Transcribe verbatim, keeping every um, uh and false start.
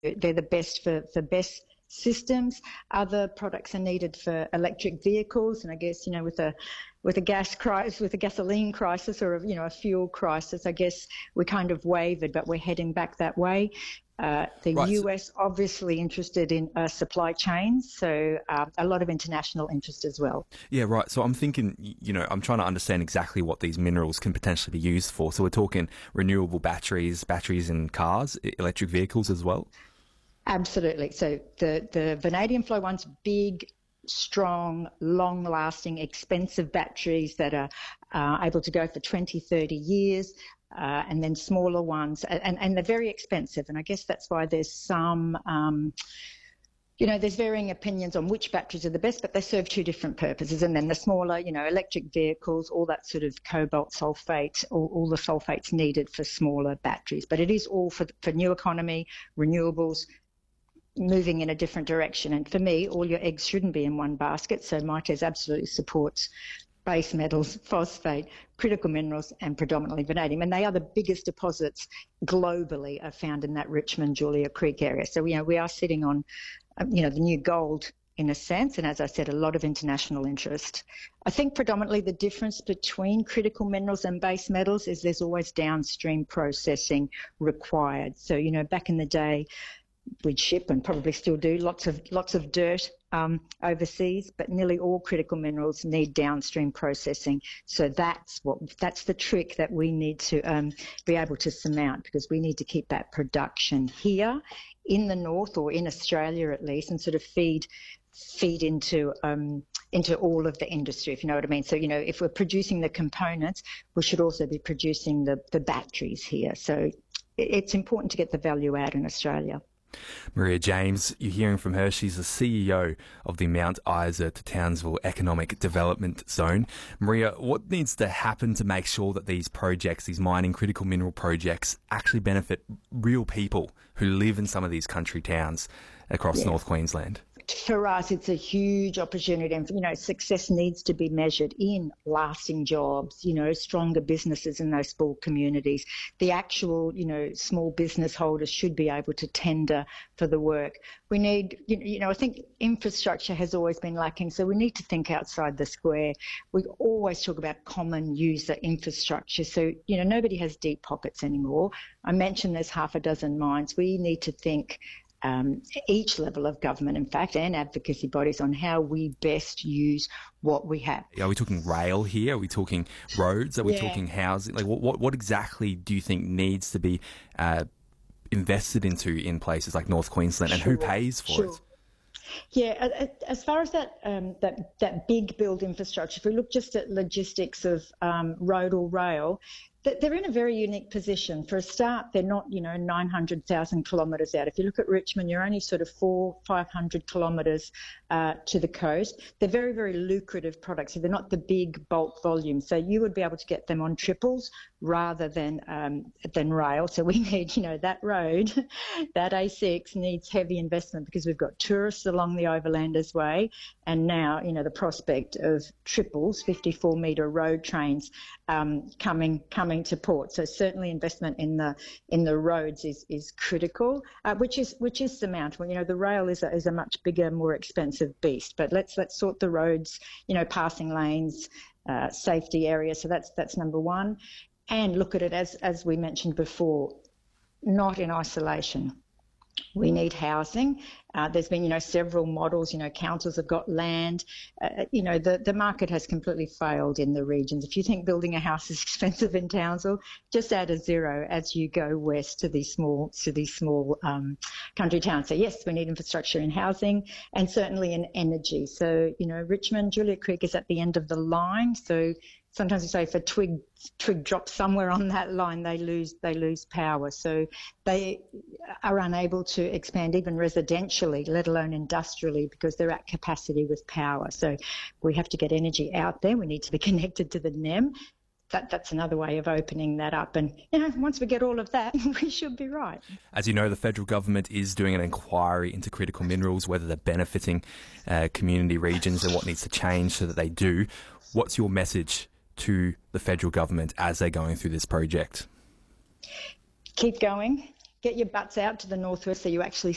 they're the best for, for best systems. Other products are needed for electric vehicles, and I guess, you know, with a with a gas crisis, with a gasoline crisis, or a, you know, a fuel crisis, I guess we kind of wavered, but we're heading back that way. Uh, the Right. U S obviously interested in uh, supply chains, so uh, a lot of international interest as well. Yeah, right. So I'm thinking, you know, I'm trying to understand exactly what these minerals can potentially be used for. So we're talking renewable batteries, batteries in cars, electric vehicles as well. Absolutely. So the, the vanadium flow one's big, strong, long-lasting, expensive batteries that are uh, able to go for twenty, thirty years. Uh, and then smaller ones, and, and they're very expensive. And I guess that's why there's some, um, you know, there's varying opinions on which batteries are the best, but they serve two different purposes. And then the smaller, you know, electric vehicles, all that sort of cobalt sulfate, all, all the sulfates needed for smaller batteries. But it is all for, for new economy, renewables, moving in a different direction. And for me, all your eggs shouldn't be in one basket. So Mitres absolutely supports base metals, phosphate, critical minerals, and predominantly vanadium. And they are the biggest deposits globally are found in that Richmond-Julia Creek area. So, you know, we are sitting on, you know, the new gold in a sense. And as I said, a lot of international interest. I think predominantly the difference between critical minerals and base metals is there's always downstream processing required. So, you know, back in the day, we'd ship, and probably still do, lots of lots of dirt um, overseas, but nearly all critical minerals need downstream processing. So that's what that's the trick that we need to um, be able to surmount, because we need to keep that production here in the north, or in Australia at least, and sort of feed feed into um, into all of the industry, if you know what I mean. So, you know, if we're producing the components, we should also be producing the, the batteries here. So it's important to get the value out in Australia. Maria James, you're hearing from her. She's the C E O of the Mount Isa to Townsville Economic Development Zone. Maria, what needs to happen to make sure that these projects, these mining critical mineral projects, actually benefit real people who live in some of these country towns across Yeah. North Queensland? For us, it's a huge opportunity, and you know, success needs to be measured in lasting jobs, you know, stronger businesses in those small communities. The actual, you know, small business holders should be able to tender for the work. We need, you know, I think infrastructure has always been lacking, so we need to think outside the square. We always talk about common user infrastructure, so, you know, nobody has deep pockets anymore. I mentioned there's half a dozen mines. We need to think Um, each level of government, in fact, and advocacy bodies on how we best use what we have. Are we talking rail here? Are we talking roads? Are we Yeah. talking housing? Like, what, what, what exactly do you think needs to be uh, invested into in places like North Queensland, and Sure, who pays for sure. it? Yeah, as far as that um, that that big build infrastructure, if we look just at logistics of um, road or rail, they're in a very unique position. For a start, they're not, you know, nine hundred thousand kilometres out. If you look at Richmond, you're only sort of four, five hundred kilometres uh, to the coast. They're very, very lucrative products. So they're not the big bulk volume. So you would be able to get them on triples rather than um, than rail. So we need, you know, that road, that A six needs heavy investment, because we've got tourists along the Overlanders Way, and now, you know, the prospect of triples, fifty-four metre road trains um, coming coming to port. So certainly investment in the in the roads is is critical, uh, which is which is surmountable. You know, the rail is a, is a much bigger, more expensive beast. But let's let's sort the roads, you know, passing lanes, uh, safety areas. So that's that's number one, and look at it as as we mentioned before, not in isolation. We need housing. Uh, there's been, you know, several models. You know, councils have got land. Uh, you know, the, the market has completely failed in the regions. If you think building a house is expensive in Townsville, just add a zero as you go west to these small to these small um, country towns. So yes, we need infrastructure in housing, and certainly in energy. So, you know, Richmond, Julia Creek is at the end of the line. So sometimes we say if a twig twig drops somewhere on that line, they lose they lose power. So they are unable to expand even residentially, let alone industrially, because they're at capacity with power. So we have to get energy out there. We need to be connected to the N E M. That, that's another way of opening that up. And, you know, once we get all of that, we should be right. As you know, the federal government is doing an inquiry into critical minerals, whether they're benefiting uh, community regions and what needs to change so that they do. What's your message to the federal government as they're going through this project? Keep going. Get your butts out to the northwest so you actually